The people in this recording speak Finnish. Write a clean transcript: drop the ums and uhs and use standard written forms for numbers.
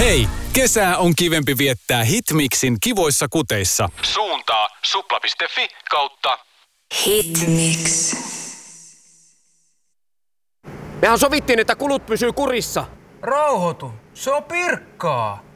Hei, kesää on kivempi viettää Hitmixin kivoissa kuteissa. Suuntaa supla.fi/. Hitmix. Mehän sovittiin, että kulut pysyy kurissa. Rauhoitu, se on Pirkkaa.